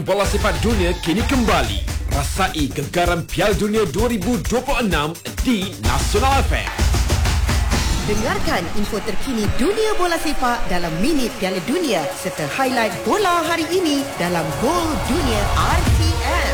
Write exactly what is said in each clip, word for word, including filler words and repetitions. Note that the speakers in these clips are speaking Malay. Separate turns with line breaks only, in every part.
bola sepak dunia kini kembali. Rasai gegaran Piala Dunia dua ribu dua puluh enam di Nasional F M.
Dengarkan info terkini dunia bola sepak dalam Minit Piala Dunia serta highlight bola hari ini dalam Gol Dunia R T M.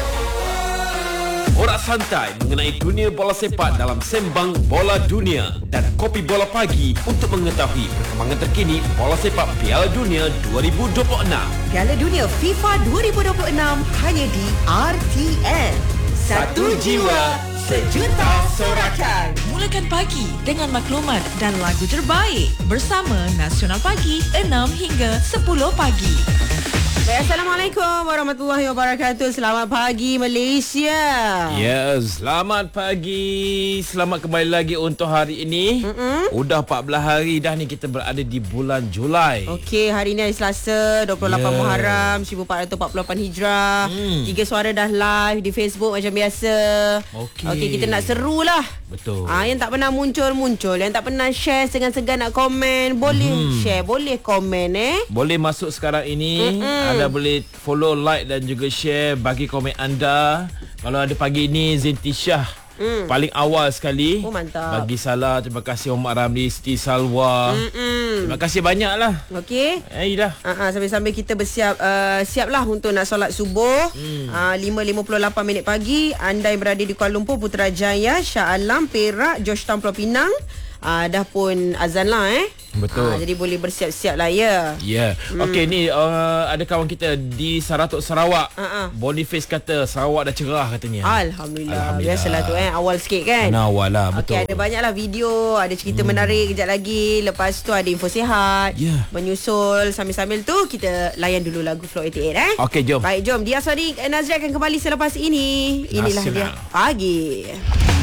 Borak santai mengenai dunia bola sepak dalam Sembang Bola Dunia dan Kopi Bola Pagi untuk mengetahui perkembangan terkini bola sepak Piala Dunia dua ribu dua puluh enam.
Piala Dunia FIFA dua ribu dua puluh enam hanya di R T M. Satu jiwa, sejuta sorakan.
Mulakan pagi dengan maklumat dan lagu terbaik bersama Nasional Pagi enam hingga sepuluh pagi.
Baik, Assalamualaikum warahmatullahi wabarakatuh. Selamat pagi Malaysia.
Ya, selamat pagi. Selamat kembali lagi untuk hari ini. Mm-mm. Udah empat belas hari dah ni kita berada di bulan Julai.
Okey, hari ni hari Selasa dua puluh lapan yeah. Muharram seribu empat ratus empat puluh lapan Hijrah. Mm. Tiga suara dah live di Facebook macam biasa. Okey, okay, kita nak seru lah.
Betul.
Ah, yang tak pernah muncul-muncul, yang tak pernah share segan-segan nak komen, boleh mm. share, boleh komen eh.
Boleh masuk sekarang ini. Mm-mm. Anda boleh follow, like dan juga share, bagi komen anda. Kalau ada pagi ini Zintisyah Mm. paling awal sekali.
Oh, mantap.
Bagi salah, terima kasih Omar Ramli, Siti Salwa. Mm-mm. Terima kasih banyak lah.
Okey.
Eh dah.
Uh-huh, sambil-sambil kita bersiap uh, siaplah untuk nak solat subuh. Mm. Uh, lima lima puluh lapan minit pagi. Anda yang berada di Kuala Lumpur, Putrajaya, Shah Alam, Perak, Georgetown, Pulau Pinang. Uh, dah pun azan lah eh.
Betul.
Uh, jadi boleh bersiap-siap lah ya.
Ya. Yeah. Hmm. Okey, ni uh, ada kawan kita di Saratuk Sarawak. Uh-uh. Boniface kata Sarawak dah cerah katanya.
Alhamdulillah. Alhamdulillah. Biasalah tu eh, awal sikit kan.
Nah, awal lah, betul.
Okey, ada banyaklah video, ada cerita hmm. menarik kejap lagi. Lepas tu ada info sihat. Yeah. Menyusul sambil-sambil tu kita layan dulu lagu Flow lapan puluh lapan eh.
Okey, jom.
Baik, jom. Dia Sadiq Nazri akan kembali selepas ini. Inilah Nasional. Dia pagi.